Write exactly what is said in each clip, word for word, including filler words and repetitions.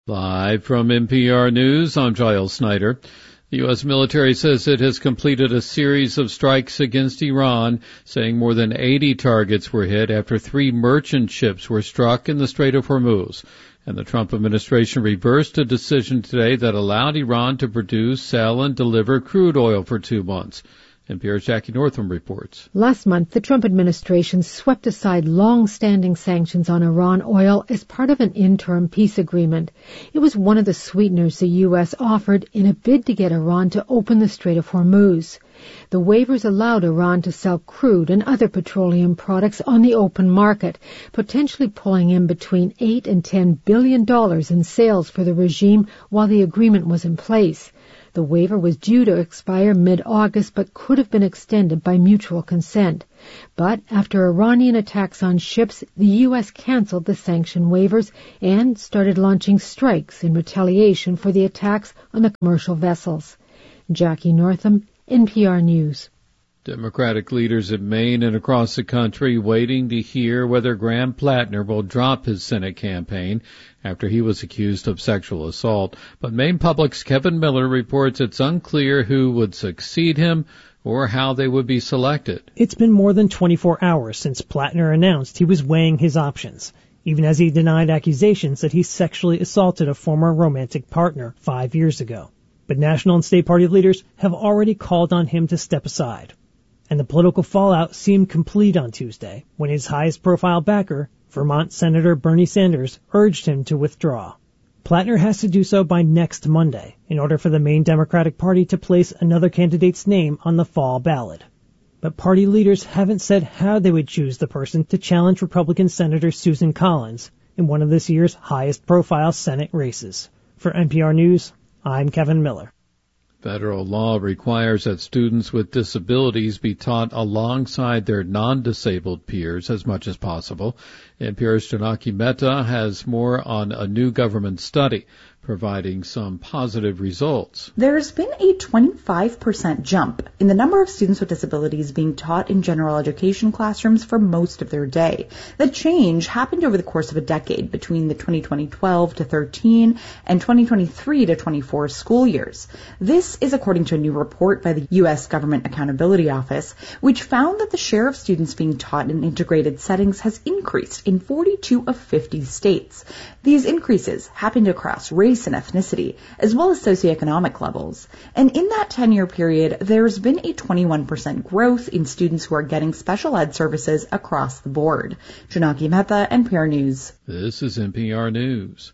Live from N P R News, I'm Giles Snyder. The U S military says it has completed a series of strikes against Iran, saying more than eighty targets were hit after three merchant ships were struck in the Strait of Hormuz. And the Trump administration reversed a decision today that allowed Iran to produce, sell, and deliver crude oil for two months. N P R's Jackie Northam reports. Last month, the Trump administration swept aside long-standing sanctions on Iran oil as part of an interim peace agreement. It was one of the sweeteners the U S offered in a bid to get Iran to open the Strait of Hormuz. The waivers allowed Iran to sell crude and other petroleum products on the open market, potentially pulling in between eight and ten billion dollars in sales for the regime while the agreement was in place. The waiver was due to expire mid-August but could have been extended by mutual consent. But after Iranian attacks on ships, the U S canceled the sanction waivers and started launching strikes in retaliation for the attacks on the commercial vessels. Jackie Northam, N P R News. Democratic leaders in Maine and across the country waiting to hear whether Graham Plattner will drop his Senate campaign after he was accused of sexual assault. But Maine Public's Kevin Miller reports it's unclear who would succeed him or how they would be selected. It's been more than twenty-four hours since Plattner announced he was weighing his options, even as he denied accusations that he sexually assaulted a former romantic partner five years ago. But national and state party leaders have already called on him to step aside. And the political fallout seemed complete on Tuesday when his highest-profile backer, Vermont Senator Bernie Sanders, urged him to withdraw. Plattner has to do so by next Monday in order for the Maine Democratic Party to place another candidate's name on the fall ballot. But party leaders haven't said how they would choose the person to challenge Republican Senator Susan Collins in one of this year's highest-profile Senate races. For N P R News, I'm Kevin Miller. Federal law requires that students with disabilities be taught alongside their non-disabled peers as much as possible. N P R's Janaki Mehta has more on a new government study providing some positive results. There's been a twenty-five percent jump in the number of students with disabilities being taught in general education classrooms for most of their day. The change happened over the course of a decade between the twenty twelve to thirteen and twenty twenty-three to twenty-four school years. This is according to a new report by the U S Government Accountability Office, which found that the share of students being taught in integrated settings has increased in forty-two of fifty states. These increases happened across race and ethnicity, as well as socioeconomic levels. And in that ten-year period, there's been a twenty-one percent growth in students who are getting special ed services across the board. Janaki Mehta, N P R News. This is N P R News.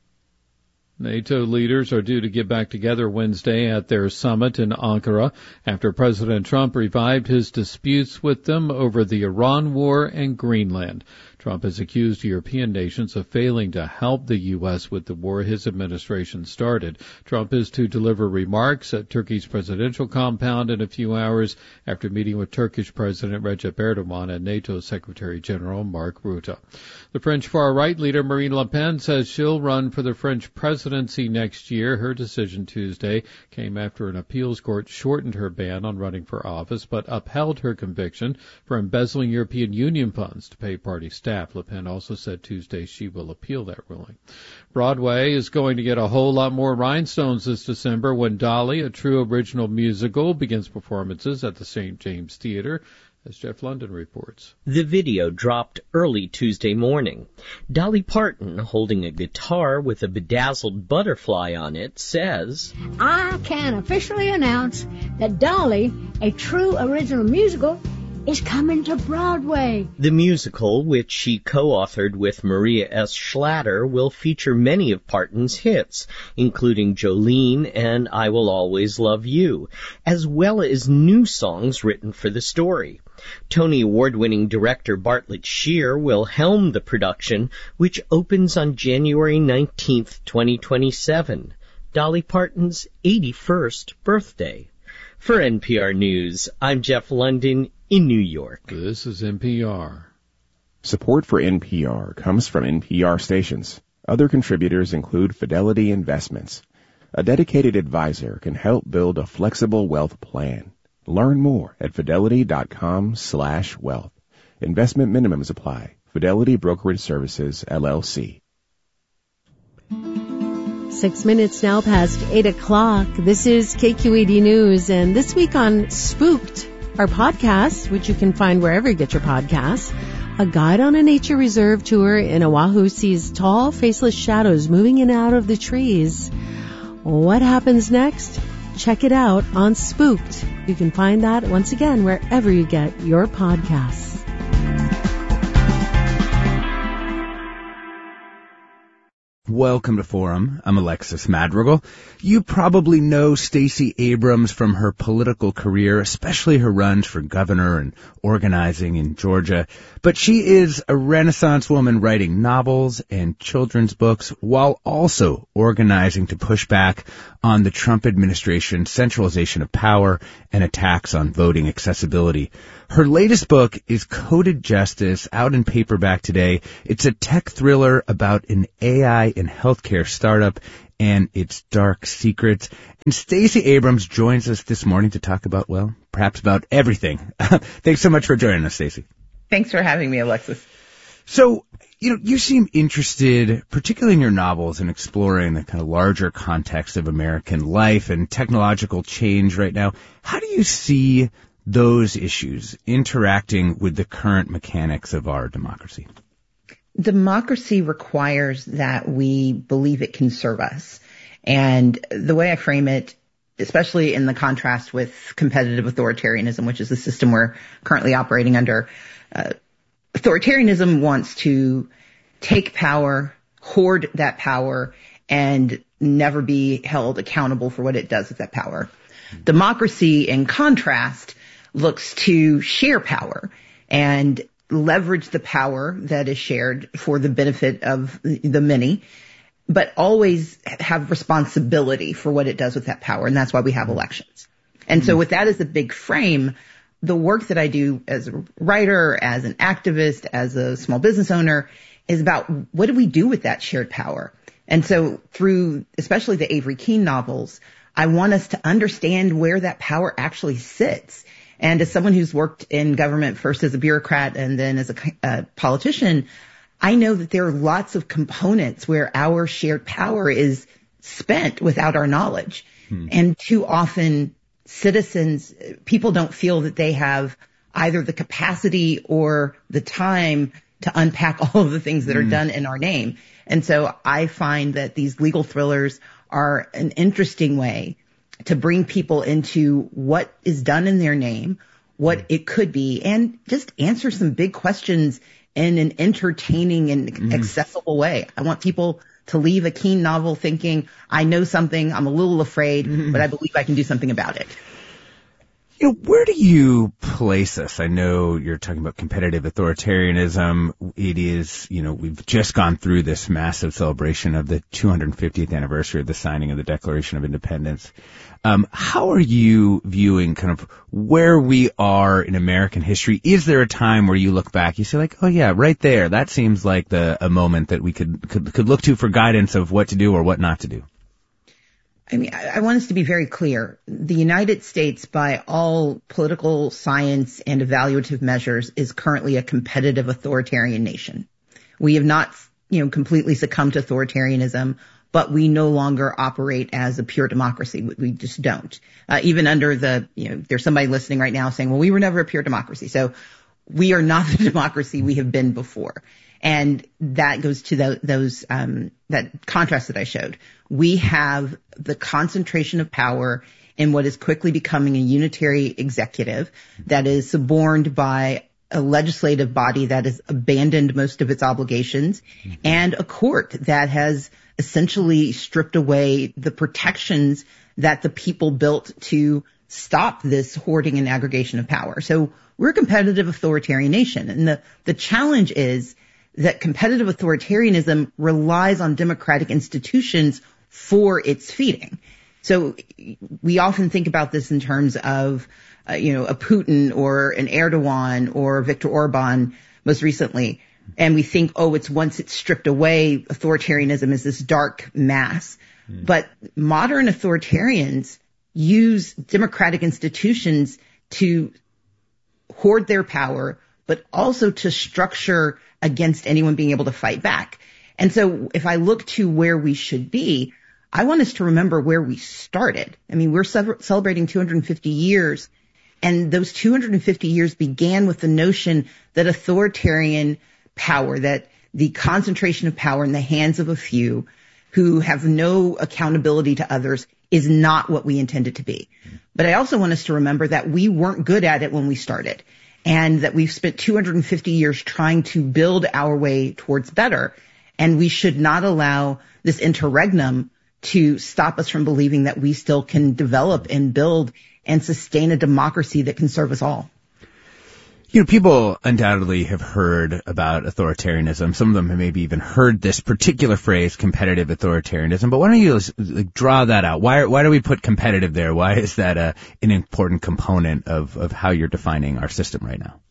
NATO leaders are due to get back together Wednesday at their summit in Ankara after President Trump revived his disputes with them over the Iran war and Greenland. Trump has accused European nations of failing to help the U S with the war his administration started. Trump is to deliver remarks at Turkey's presidential compound in a few hours after meeting with Turkish President Recep Erdogan and NATO Secretary General Mark Rutte. The French far-right leader Marine Le Pen says she'll run for the French presidency next year. Her decision Tuesday came after an appeals court shortened her ban on running for office but upheld her conviction for embezzling European Union funds to pay party staff. Le Pen also said Tuesday she will appeal that ruling. Broadway is going to get a whole lot more rhinestones this December when Dolly, a true original musical, begins performances at the Saint James Theater, as Jeff London reports. The video dropped early Tuesday morning. Dolly Parton, holding a guitar with a bedazzled butterfly on it, says, I can officially announce that Dolly, a true original musical, is coming to Broadway. The musical, which she co-authored with Maria S. Schlatter, will feature many of Parton's hits, including Jolene and I Will Always Love You, as well as new songs written for the story. Tony Award-winning director Bartlett Shear will helm the production, which opens on January nineteenth, twenty twenty-seven, Dolly Parton's eighty-first birthday. For N P R News, I'm Jeff London in New York. This is N P R. Support for N P R comes from N P R stations. Other contributors include Fidelity Investments. A dedicated advisor can help build a flexible wealth plan. Learn more at fidelity.com slash wealth. Investment minimums apply. Fidelity Brokerage Services, L L C. Six minutes now past eight o'clock. This is K Q E D News, and this week on Spooked, our podcast, which you can find wherever you get your podcasts, a guide on a nature reserve tour in Oahu sees tall, faceless shadows moving in and out of the trees. What happens next? Check it out on Spooked. You can find that, once again, wherever you get your podcasts. Welcome to Forum. I'm Alexis Madrigal. You probably know Stacey Abrams from her political career, especially her runs for governor and organizing in Georgia. But she is a Renaissance woman writing novels and children's books while also organizing to push back on the Trump administration's centralization of power and attacks on voting accessibility. Her latest book is Coded Justice, out in paperback today. It's a tech thriller about an A I and healthcare startup and its dark secrets. And Stacey Abrams joins us this morning to talk about, well, perhaps about everything. Thanks so much for joining us, Stacey. Thanks for having me, Alexis. So, you know, you seem interested, particularly in your novels, in exploring the kind of larger context of American life and technological change right now. How do you see those issues interacting with the current mechanics of our democracy? Democracy requires that we believe it can serve us. And the way I frame it, especially in the contrast with competitive authoritarianism, which is the system we're currently operating under, uh, authoritarianism wants to take power, hoard that power, and never be held accountable for what it does with that power. Democracy, in contrast, looks to share power and leverage the power that is shared for the benefit of the many, but always have responsibility for what it does with that power. And that's why we have elections. And so with that as a big frame, the work that I do as a writer, as an activist, as a small business owner is about what do we do with that shared power? And so through especially the Avery Keene novels, I want us to understand where that power actually sits. And as someone who's worked in government first as a bureaucrat and then as a uh, politician, I know that there are lots of components where our shared power is spent without our knowledge. Hmm. And too often citizens, people don't feel that they have either the capacity or the time to unpack all of the things that hmm. are done in our name. And so I find that these legal thrillers are an interesting way to bring people into what is done in their name, what it could be, and just answer some big questions in an entertaining and mm. accessible way. I want people to leave a Keene novel thinking, I know something, I'm a little afraid, mm. but I believe I can do something about it. You know, where do you place us? I know you're talking about competitive authoritarianism. It is, you know, we've just gone through this massive celebration of the two hundred fiftieth anniversary of the signing of the Declaration of Independence. Um, how are you viewing kind of where we are in American history? Is there a time where you look back, you say like, oh yeah, right there, that seems like the a moment that we could could, could look to for guidance of what to do or what not to do? I mean, I want us to be very clear. The United States, by all political science and evaluative measures, is currently a competitive authoritarian nation. We have not, you know, completely succumbed to authoritarianism, but we no longer operate as a pure democracy. We just don't. Uh, even under the, you know, there's somebody listening right now saying, well, we were never a pure democracy. So we are not the democracy we have been before. And that goes to the, those, um, that contrast that I showed. We have the concentration of power in what is quickly becoming a unitary executive that is suborned by a legislative body that has abandoned most of its obligations mm-hmm. and a court that has essentially stripped away the protections that the people built to stop this hoarding and aggregation of power. So we're a competitive authoritarian nation. And the, the challenge is that competitive authoritarianism relies on democratic institutions for its feeding. So we often think about this in terms of, uh, you know, a Putin or an Erdogan or Viktor Orban most recently. And we think, oh, it's once it's stripped away, authoritarianism is this dark mass. Mm. But modern authoritarians use democratic institutions to hoard their power, but also to structure against anyone being able to fight back. And so if I look to where we should be, I want us to remember where we started. I mean, we're ce- celebrating two hundred fifty years, and those two hundred fifty years began with the notion that authoritarian power, that the concentration of power in the hands of a few who have no accountability to others, is not what we intend it to be. But I also want us to remember that we weren't good at it when we started, and that we've spent two hundred fifty years trying to build our way towards better. And we should not allow this interregnum to stop us from believing that we still can develop and build and sustain a democracy that can serve us all. You know, people undoubtedly have heard about authoritarianism. Some of them have maybe even heard this particular phrase, competitive authoritarianism. But why don't you like, draw that out? Why, why do we put competitive there? Why is that a, an important component of, of how you're defining our system right now?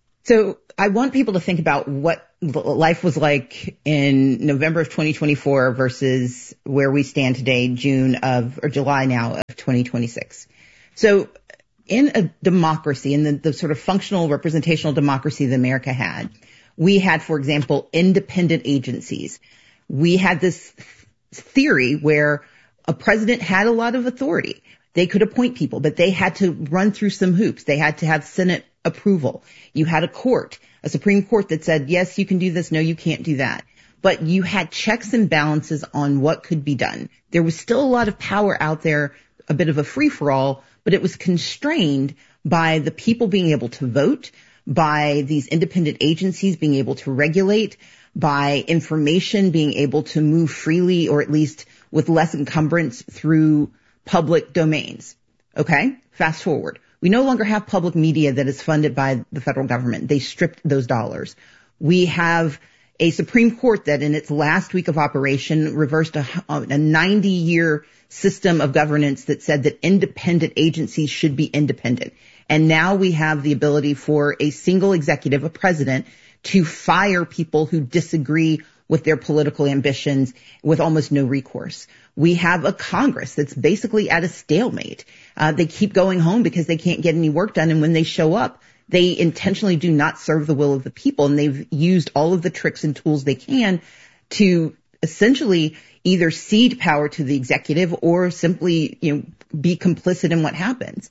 So I want people to think about what life was like in November of twenty twenty-four versus where we stand today, June of, or July now of twenty twenty-six. So in a democracy, in the, the sort of functional representational democracy that America had, we had, for example, independent agencies. We had this theory where a president had a lot of authority. They could appoint people, but they had to run through some hoops. They had to have Senate approval. You had a court, a Supreme Court that said, yes, you can do this. No, you can't do that. But you had checks and balances on what could be done. There was still a lot of power out there, a bit of a free-for-all, but it was constrained by the people being able to vote, by these independent agencies being able to regulate, by information being able to move freely or at least with less encumbrance through public domains. Okay? Fast forward. We no longer have public media that is funded by the federal government. They stripped those dollars. We have a Supreme Court that in its last week of operation reversed a, a ninety-year system of governance that said that independent agencies should be independent. And now we have the ability for a single executive, a president, to fire people who disagree with their political ambitions with almost no recourse. We have a Congress that's basically at a stalemate. Uh, they keep going home because they can't get any work done. And when they show up, they intentionally do not serve the will of the people. And they've used all of the tricks and tools they can to essentially either cede power to the executive or simply, you know, be complicit in what happens.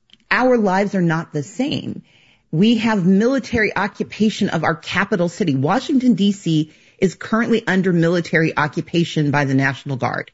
Our lives are not the same. We have military occupation of our capital city. Washington, D C is currently under military occupation by the National Guard.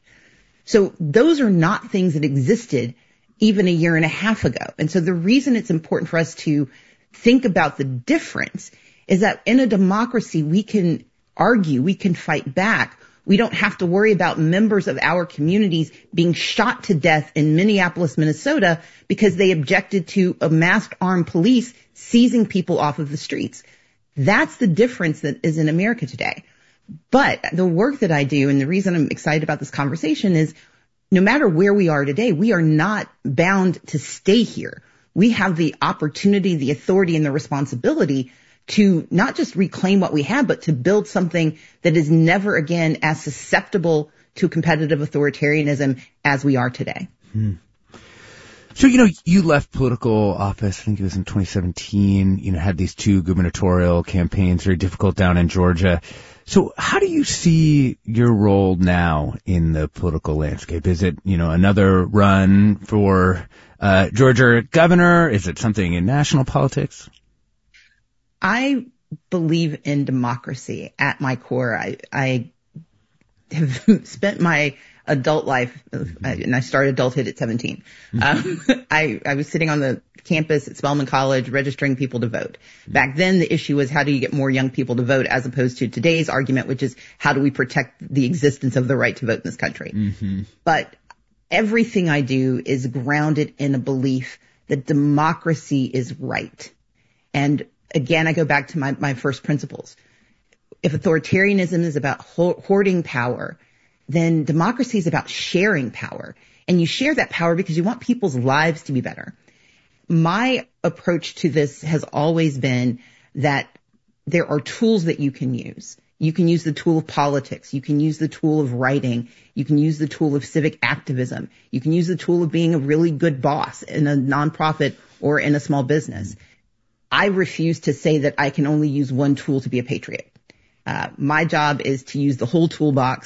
So those are not things that existed even a year and a half ago. And so the reason it's important for us to think about the difference is that in a democracy, we can argue, we can fight back. We don't have to worry about members of our communities being shot to death in Minneapolis, Minnesota, because they objected to a masked armed police seizing people off of the streets. That's the difference that is in America today. But the work that I do, and the reason I'm excited about this conversation is no matter where we are today, we are not bound to stay here. We have the opportunity, the authority, and the responsibility to not just reclaim what we have, but to build something that is never again as susceptible to competitive authoritarianism as we are today. Hmm. So, you know, you left political office, I think it was in twenty seventeen, you know, had these two gubernatorial campaigns, very difficult down in Georgia. So how do you see your role now in the political landscape? Is it, you know, another run for uh Georgia governor? Is it something in national politics? I believe in democracy at my core. I, I have spent my adult life, and I started adulthood at seventeen. Um, I, I was sitting on the campus at Spelman College registering people to vote. Back then, the issue was how do you get more young people to vote as opposed to today's argument, which is how do we protect the existence of the right to vote in this country. Mm-hmm. But everything I do is grounded in a belief that democracy is right. And again, I go back to my, my first principles. If authoritarianism is about hoarding power, then democracy is about sharing power. And you share that power because you want people's lives to be better. My approach to this has always been that there are tools that you can use. You can use the tool of politics. You can use the tool of writing. You can use the tool of civic activism. You can use the tool of being a really good boss in a nonprofit or in a small business. I refuse to say that I can only use one tool to be a patriot. Uh, my job is to use the whole toolbox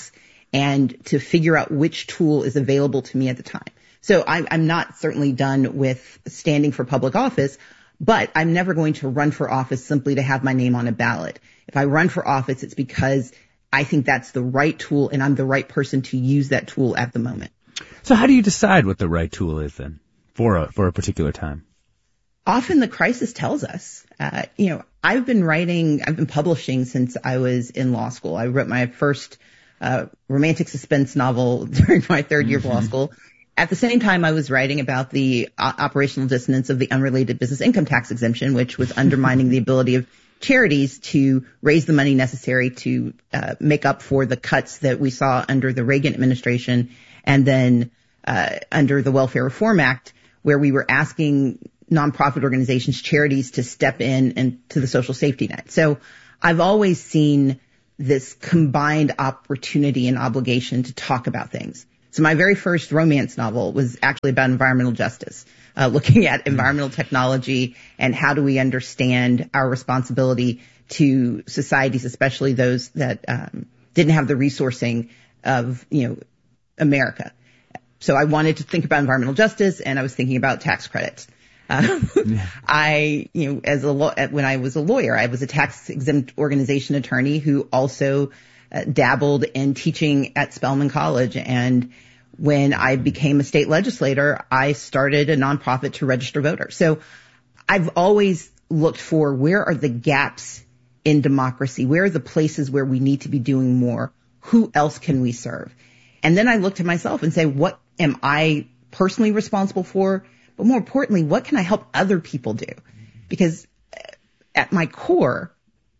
and to figure out which tool is available to me at the time. So I'm, I'm not certainly done with standing for public office, but I'm never going to run for office simply to have my name on a ballot. If I run for office, it's because I think that's the right tool and I'm the right person to use that tool at the moment. So how do you decide what the right tool is then for a, for a particular time? Often the crisis tells us. Uh, you know, I've been writing, I've been publishing since I was in law school. I wrote my first uh, romantic suspense novel during my third year mm-hmm. of law school. At the same time, I was writing about the uh, operational dissonance of the unrelated business income tax exemption, which was undermining the ability of charities to raise the money necessary to uh, make up for the cuts that we saw under the Reagan administration and then uh, under the Welfare Reform Act, where we were asking nonprofit organizations, charities to step in and to the social safety net. So I've always seen this combined opportunity and obligation to talk about things. So my very first romance novel was actually about environmental justice, uh, looking at environmental technology and how do we understand our responsibility to societies, especially those that um, didn't have the resourcing of, you know, America. So I wanted to think about environmental justice, and I was thinking about tax credits. Uh, I, you know, as a law, when I was a lawyer, I was a tax exempt organization attorney who also uh, dabbled in teaching at Spelman College. And when I became a state legislator, I started a nonprofit to register voters. So I've always looked for where are the gaps in democracy? Where are the places where we need to be doing more? Who else can we serve? And then I looked at myself and say, what am I personally responsible for? But more importantly, what can I help other people do? Because at my core,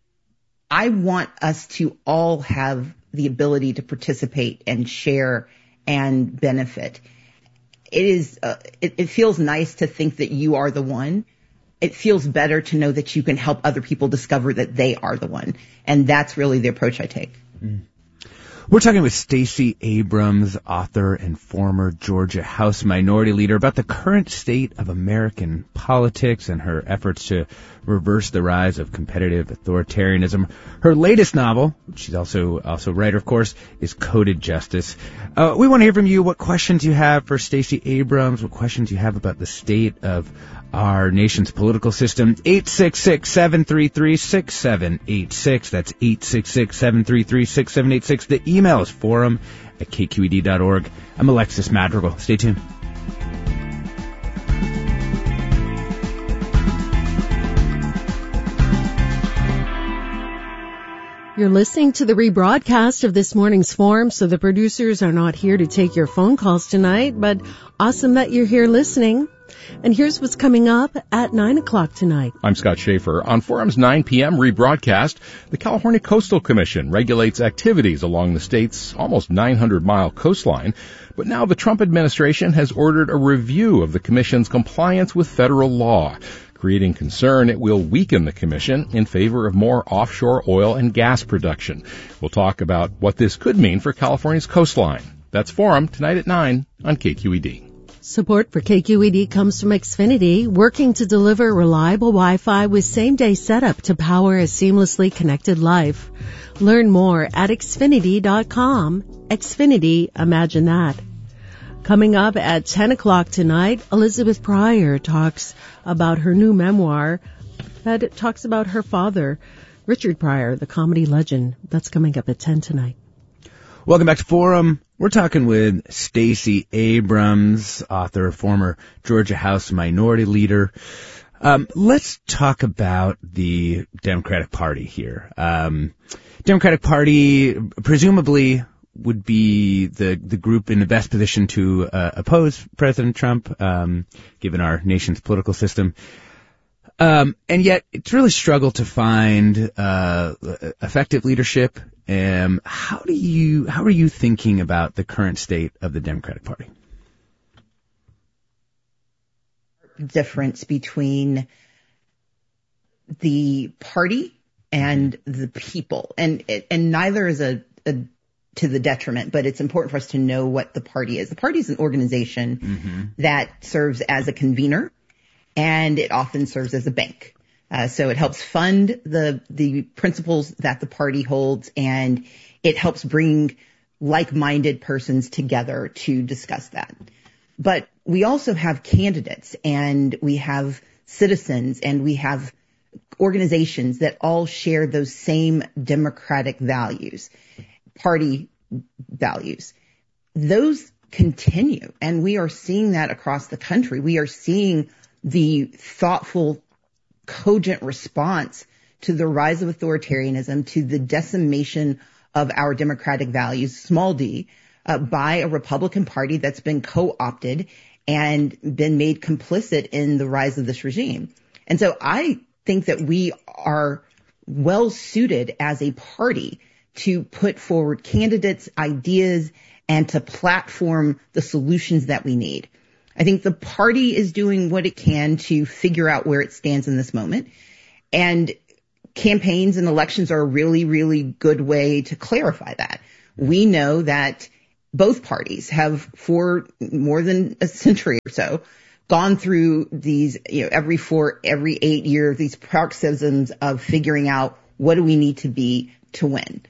I want us to all have the ability to participate and share and benefit. It is, uh, it, it feels nice to think that you are the one. It feels better to know that you can help other people discover that they are the one. And that's really the approach I take. Mm. We're talking with Stacey Abrams, author and former Georgia House Minority Leader, about the current state of American politics and her efforts to reverse the rise of competitive authoritarianism. Her latest novel, she's also also writer, of course, is Coded Justice. Uh, we want to hear from you what questions you have for Stacey Abrams, what questions you have about the state of our nation's political system. eight six six, seven three three, six seven eight six. That's eight six six, seven three three, six seven eight six. The email is forum at k q e d dot org. I'm Alexis Madrigal. Stay tuned. You're listening to the rebroadcast of this morning's forum, so the producers are not here to take your phone calls tonight, but awesome that you're here listening. And here's what's coming up at nine o'clock tonight. I'm Scott Schaefer. On Forum's nine p.m. rebroadcast, the California Coastal Commission regulates activities along the state's almost nine hundred mile coastline. But now the Trump administration has ordered a review of the commission's compliance with federal law, creating concern it will weaken the commission in favor of more offshore oil and gas production. We'll talk about what this could mean for California's coastline. That's Forum tonight at nine on K Q E D. Support for K Q E D comes from Xfinity, working to deliver reliable Wi-Fi with same-day setup to power a seamlessly connected life. Learn more at xfinity dot com. Xfinity, imagine that. Coming up at ten o'clock tonight, Elizabeth Pryor talks about her new memoir that talks about her father, Richard Pryor, the comedy legend. That's coming up at ten tonight. Welcome back to Forum. We're talking with Stacey Abrams, author, former Georgia House Minority Leader. Um, let's talk about the Democratic Party here. Um, Democratic Party presumably would be the the group in the best position to uh, oppose President Trump, um, given our nation's political system. Um, and yet it's really struggled to find uh, effective leadership. Um, how do you how are you thinking about the current state of the Democratic Party? Difference between the party and the people, and and neither is a, a to the detriment, but it's important for us to know what the party is. The party is an organization mm-hmm. that serves as a convener, and it often serves as a bank. Uh, so it helps fund the the principles that the party holds, and it helps bring like-minded persons together to discuss that. But we also have candidates, and we have citizens, and we have organizations that all share those same democratic values, party values. Those continue, and we are seeing that across the country. We are seeing the thoughtful, cogent response to the rise of authoritarianism, to the decimation of our democratic values, small d, uh, by a Republican Party that's been co-opted and been made complicit in the rise of this regime. And so I think that we are well suited as a party to put forward candidates, ideas, and to platform the solutions that we need. I think the party is doing what it can to figure out where it stands in this moment. And campaigns and elections are a really, really good way to clarify that. We know that both parties have, for more than a century or so, gone through these, you know, every four, every eight years, these paroxysms of figuring out what do we need to be to win.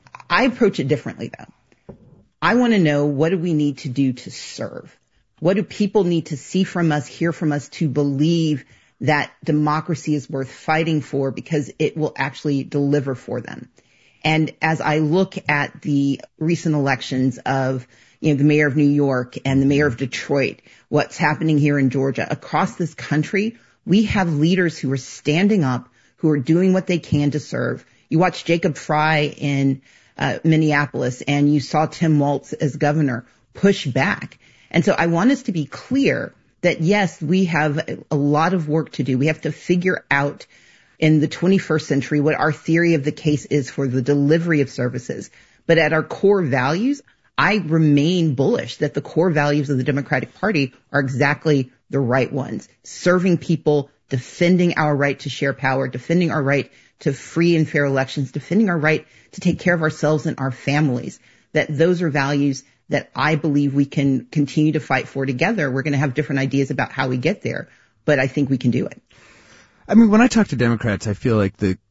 I approach it differently, though. I want to know, what do we need to do to serve? What do people need to see from us, hear from us, to believe that democracy is worth fighting for because it will actually deliver for them? And as I look at the recent elections of, you know, the mayor of New York and the mayor of Detroit, what's happening here in Georgia, across this country, we have leaders who are standing up, who are doing what they can to serve. You watch Jacob Fry in uh, Minneapolis, and you saw Tim Walz as governor push back. And so I want us to be clear that, yes, we have a lot of work to do. We have to figure out in the twenty-first century what our theory of the case is for the delivery of services. But at our core values, I remain bullish that the core values of the Democratic Party are exactly the right ones. Serving people, defending our right to share power, defending our right to free and fair elections, defending our right to take care of ourselves and our families. That those are values that I believe we can continue to fight for together. We're going to have different ideas about how we get there, but I think we can do it. I mean, when I talk to Democrats, I feel like the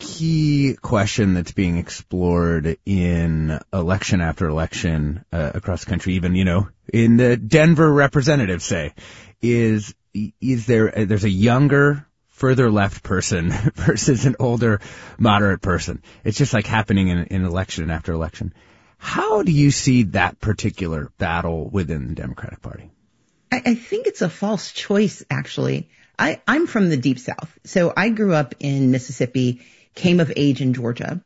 key question that's being explored in election after election uh, across the country, even, you know, in the Denver representative, say, is, is there, there's a younger, further left person versus an older, moderate person. It's just like happening in, in election after election. How do you see that particular battle within the Democratic Party? I, I think it's a false choice, actually. I, I'm from the Deep South, so I grew up in Mississippi, came of age in Georgia.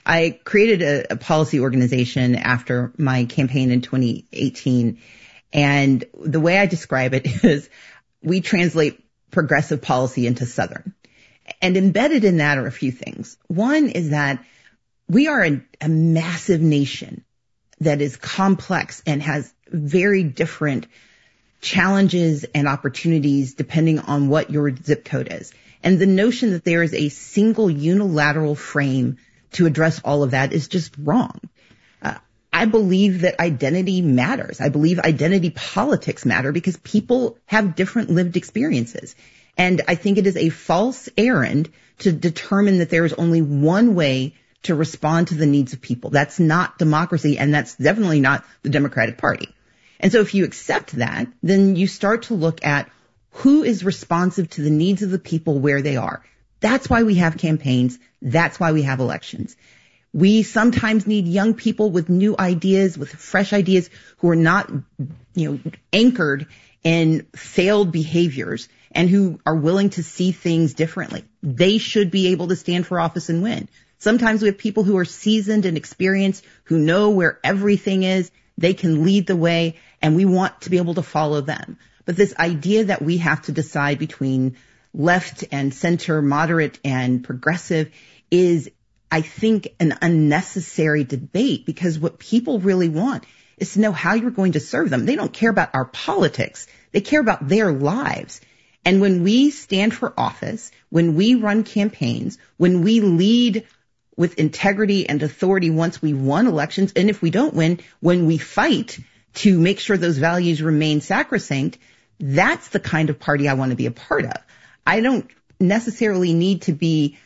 I created a, a policy organization after my campaign in twenty eighteen, and the way I describe it is we translate progressive policy into Southern. And embedded in that are a few things. One is that we are a, a massive nation that is complex and has very different challenges and opportunities depending on what your zip code is. And the notion that there is a single unilateral frame to address all of that is just wrong. Uh, I believe that identity matters. I believe identity politics matter because people have different lived experiences. And I think it is a false errand to determine that there is only one way to respond to the needs of people. That's not democracy, and that's definitely not the Democratic Party. And so if you accept that, then you start to look at who is responsive to the needs of the people where they are. That's why we have campaigns. That's why we have elections. We sometimes need young people with new ideas, with fresh ideas, who are not, you know, anchored in failed behaviors and who are willing to see things differently. They should be able to stand for office and win. Sometimes we have people who are seasoned and experienced, who know where everything is. They can lead the way, and we want to be able to follow them. But this idea that we have to decide between left and center, moderate and progressive is, I think, an unnecessary debate, because what people really want is to know how you're going to serve them. They don't care about our politics. They care about their lives. And when we stand for office, when we run campaigns, when we lead with integrity and authority once we won elections, and if we don't win, when we fight to make sure those values remain sacrosanct, that's the kind of party I want to be a part of. I don't necessarily need to be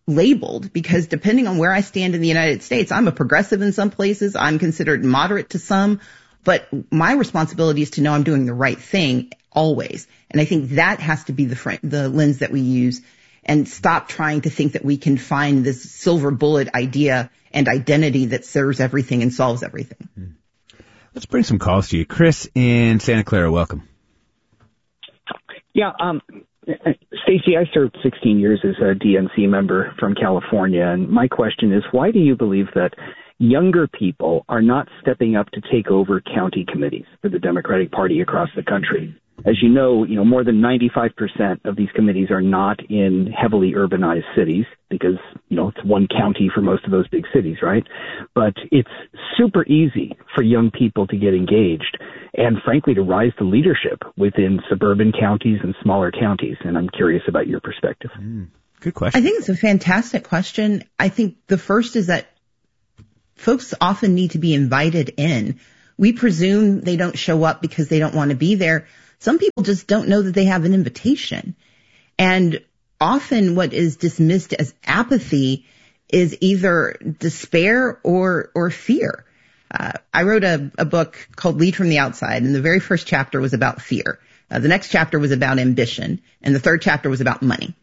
labeled, because depending on where I stand in the United States, I'm a progressive in some places, I'm considered moderate to some, but my responsibility is to know I'm doing the right thing always. And I think that has to be the fr- the lens that we use, and stop trying to think that we can find this silver bullet idea and identity that serves everything and solves everything. Let's bring some calls to you. Chris in Santa Clara, welcome. Yeah, um, Stacey, I served sixteen years as a D N C member from California, and my question is, why do you believe that younger people are not stepping up to take over county committees for the Democratic Party across the country? As you know, you know, more than ninety-five percent of these committees are not in heavily urbanized cities because, you know, it's one county for most of those big cities, right? But it's super easy for young people to get engaged and, frankly, to rise to leadership within suburban counties and smaller counties. And I'm curious about your perspective. Mm, good question. I think it's a fantastic question. I think the first is that folks often need to be invited in. We presume they don't show up because they don't want to be there. Some people just don't know that they have an invitation. And often what is dismissed as apathy is either despair or, or fear. Uh, I wrote a, a book called Lead from the Outside, and the very first chapter was about fear. Uh, the next chapter was about ambition, and the third chapter was about money.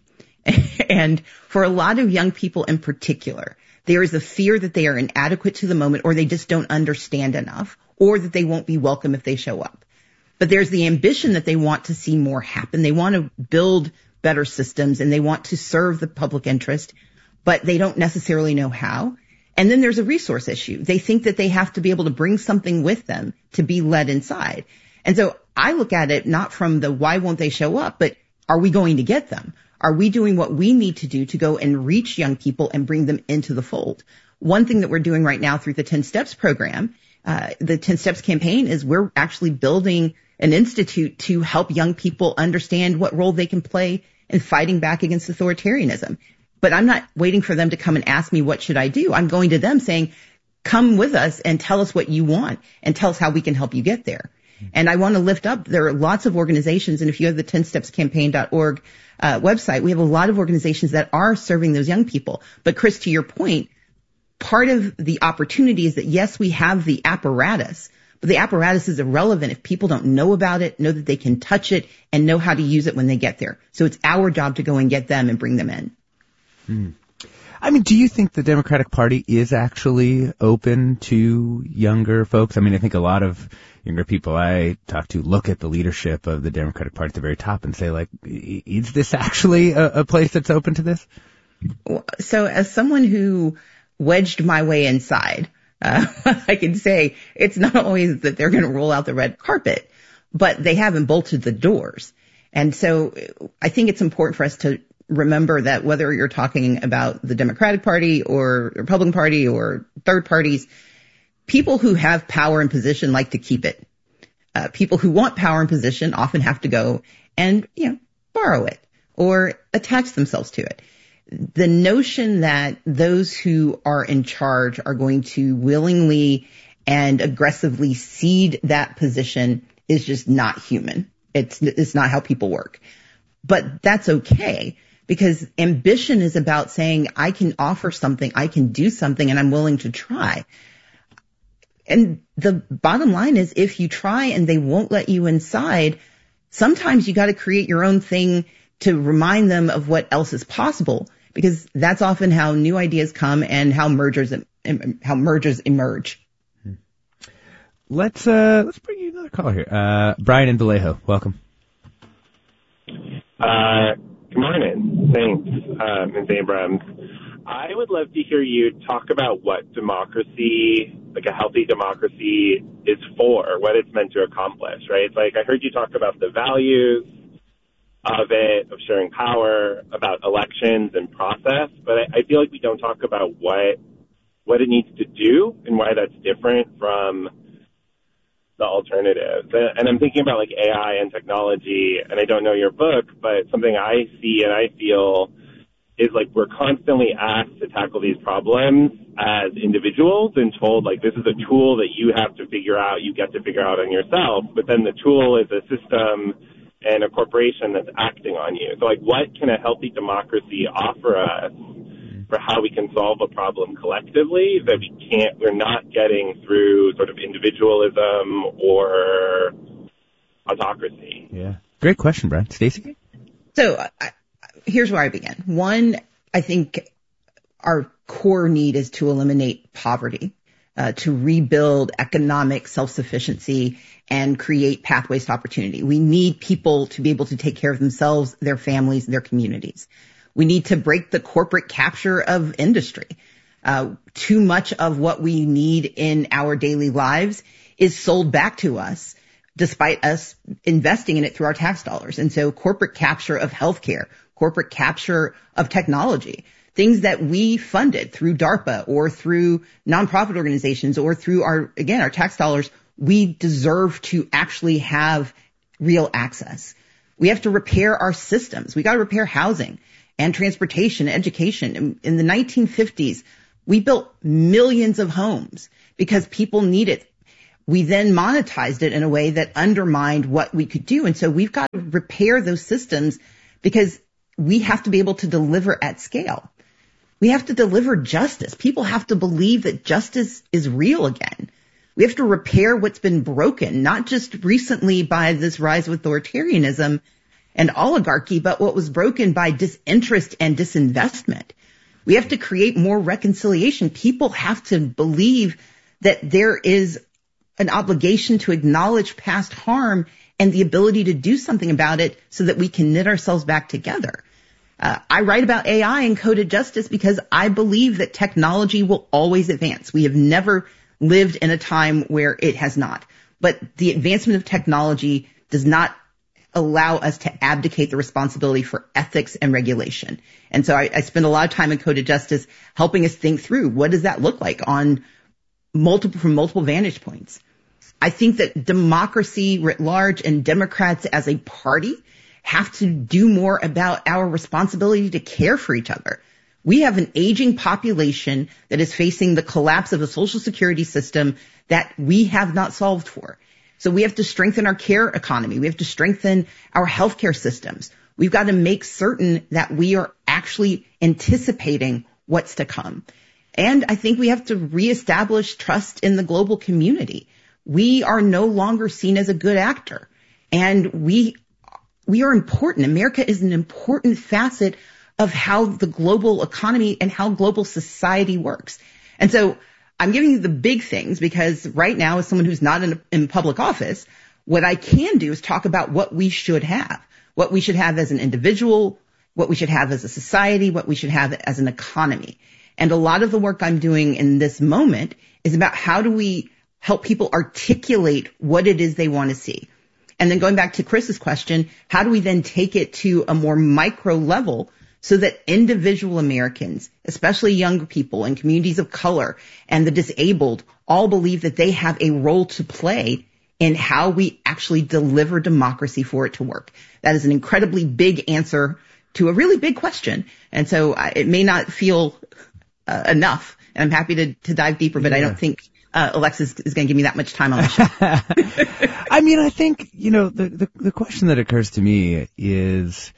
And for a lot of young people in particular, there is a fear that they are inadequate to the moment, or they just don't understand enough, or that they won't be welcome if they show up. But there's the ambition that they want to see more happen. They want to build better systems, and they want to serve the public interest, but they don't necessarily know how. And then there's a resource issue. They think that they have to be able to bring something with them to be led inside. And so I look at it not from the why won't they show up, but are we going to get them? Are we doing what we need to do to go and reach young people and bring them into the fold? One thing that we're doing right now through the ten steps program, uh, the ten steps campaign, is we're actually building an institute to help young people understand what role they can play in fighting back against authoritarianism. But I'm not waiting for them to come and ask me, what should I do? I'm going to them saying, come with us and tell us what you want and tell us how we can help you get there. And I want to lift up, there are lots of organizations, and if you have the ten steps campaign dot org uh, website, we have a lot of organizations that are serving those young people. But Chris, to your point, part of the opportunity is that, yes, we have the apparatus, but the apparatus is irrelevant if people don't know about it, know that they can touch it, and know how to use it when they get there. So it's our job to go and get them and bring them in. Hmm. I mean, do you think the Democratic Party is actually open to younger folks? I mean, I think a lot of younger people I talk to look at the leadership of the Democratic Party at the very top and say, like, is this actually a, a place that's open to this? So as someone who wedged my way inside, Uh, I can say it's not always that they're going to roll out the red carpet, but they haven't bolted the doors. And so I think it's important for us to remember that whether you're talking about the Democratic Party or the Republican Party or third parties, people who have power and position like to keep it. Uh, people who want power and position often have to go and, you know, borrow it or attach themselves to it. The notion that those who are in charge are going to willingly and aggressively cede that position is just not human. It's, it's not how people work. But that's okay, because ambition is about saying, I can offer something, I can do something, and I'm willing to try. And the bottom line is, if you try and they won't let you inside, sometimes you got to create your own thing to remind them of what else is possible. Because that's often how new ideas come and how mergers how mergers emerge. Let's uh, let's bring you another caller here. Uh, Brian in Vallejo, welcome. Uh, good morning. Thanks, uh, Miz Abrams. I would love to hear you talk about what democracy, like a healthy democracy, is for, what it's meant to accomplish, right? It's like I heard you talk about the values of it, of sharing power, about elections and process, but I, I feel like we don't talk about what what it needs to do and why that's different from the alternatives. And, and I'm thinking about like A I and technology, and I don't know your book, but something I see and I feel is like we're constantly asked to tackle these problems as individuals and told like this is a tool that you have to figure out, you get to figure out on yourself, but then the tool is a system and a corporation that's acting on you. So, like, what can a healthy democracy offer us for how we can solve a problem collectively that we can't, we're not getting through sort of individualism or autocracy. Yeah. Great question, Brian. Stacey? So I, here's where I begin. One, I think our core need is to eliminate poverty, uh, to rebuild economic self-sufficiency and create pathways to opportunity. We need people to be able to take care of themselves, their families, their communities. We need to break the corporate capture of industry. Uh, too much of what we need in our daily lives is sold back to us despite us investing in it through our tax dollars. And so corporate capture of healthcare, corporate capture of technology, things that we funded through DARPA or through nonprofit organizations or through our, again, our tax dollars, we deserve to actually have real access. We have to repair our systems. We got to repair housing and transportation, education. In, in the nineteen fifties, we built millions of homes because people needed. We then monetized it in a way that undermined what we could do. And so we've got to repair those systems because we have to be able to deliver at scale. We have to deliver justice. People have to believe that justice is real again. We have to repair what's been broken, not just recently by this rise of authoritarianism and oligarchy, but what was broken by disinterest and disinvestment. We have to create more reconciliation. People have to believe that there is an obligation to acknowledge past harm and the ability to do something about it so that we can knit ourselves back together. Uh, I write about A I and coded justice because I believe that technology will always advance. We have never lived in a time where it has not. But the advancement of technology does not allow us to abdicate the responsibility for ethics and regulation. And so I, I spend a lot of time in coded justice helping us think through what does that look like on multiple, from multiple vantage points. I think that democracy writ large and Democrats as a party have to do more about our responsibility to care for each other. We have an aging population that is facing the collapse of a social security system that we have not solved for. So we have to strengthen our care economy. We have to strengthen our healthcare systems. We've got to make certain that we are actually anticipating what's to come. And I think we have to reestablish trust in the global community. We are no longer seen as a good actor. And we we are important. America is an important facet of how the global economy and how global society works. And so I'm giving you the big things because right now, as someone who's not in, in public office, what I can do is talk about what we should have, what we should have as an individual, what we should have as a society, what we should have as an economy. And a lot of the work I'm doing in this moment is about how do we help people articulate what it is they want to see. And then going back to Chris's question, how do we then take it to a more micro level so that individual Americans, especially younger people and communities of color and the disabled, all believe that they have a role to play in how we actually deliver democracy for it to work? That is an incredibly big answer to a really big question. And so uh, it may not feel uh, enough. And I'm happy to, to dive deeper, but yeah. I don't think uh, Alexis is going to give me that much time on the show. I mean, I think, you know, the, the, the question that occurs to me is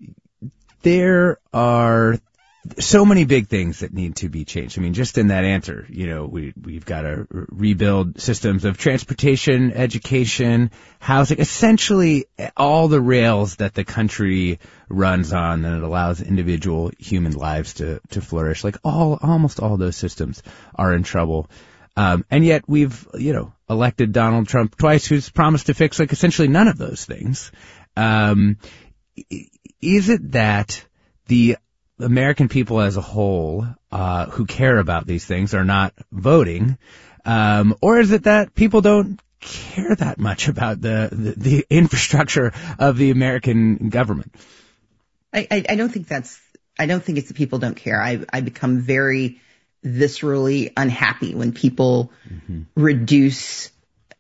there are so many big things that need to be changed. I mean, just in that answer, you know, we, we've got to rebuild systems of transportation, education, housing, essentially all the rails that the country runs on and it allows individual human lives to, to flourish. Like all, almost all those systems are in trouble. Um, and yet we've, you know, elected Donald Trump twice, who's promised to fix like essentially none of those things. Um, is it that the American people as a whole, uh, who care about these things are not voting? Um, or is it that people don't care that much about the, the, the infrastructure of the American government? I, I, I don't think that's, I don't think it's that people don't care. I, I become very viscerally unhappy when people mm-hmm. reduce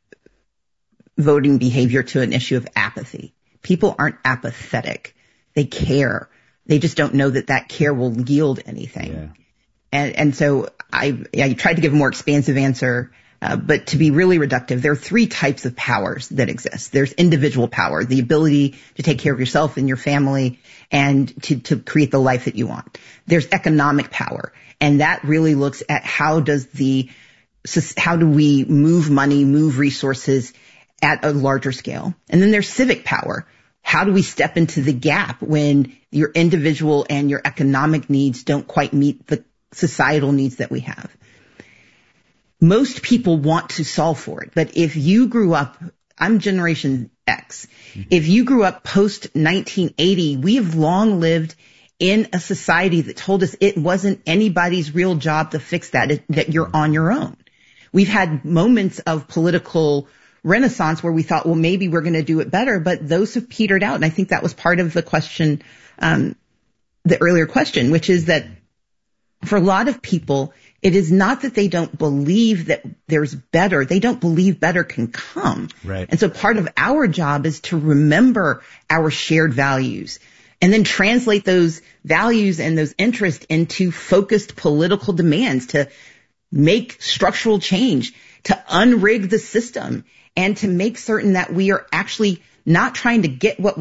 voting behavior to an issue of apathy. People aren't apathetic. They care. They just don't know that that care will yield anything. Yeah. And, and so I, I tried to give a more expansive answer Uh, but to be really reductive, there are three types of powers that exist. There's individual power, the ability to take care of yourself and your family and to, to create the life that you want. There's economic power, and that really looks at how does the, how do we move money, move resources at a larger scale. And then there's civic power. How do we step into the gap when your individual and your economic needs don't quite meet the societal needs that we have? Most people want to solve for it, but if you grew up, I'm Generation X, mm-hmm. if you grew up post nineteen eighty, we have long lived in a society that told us it wasn't anybody's real job to fix that, it, that you're on your own. We've had moments of political renaissance where we thought, well, maybe we're going to do it better, but those have petered out. And I think that was part of the question, um, the earlier question, which is that for a lot of people, it is not that they don't believe that there's better. They don't believe better can come. Right. And so part of our job is to remember our shared values and then translate those values and those interests into focused political demands to make structural change, to unrig the system, and to make certain that we are actually not trying to get what